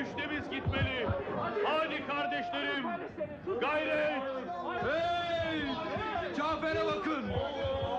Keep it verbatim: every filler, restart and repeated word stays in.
Müjdemiz gitmeli. Hadi kardeşlerim. Gayret. Hey! Cafer'e bakın.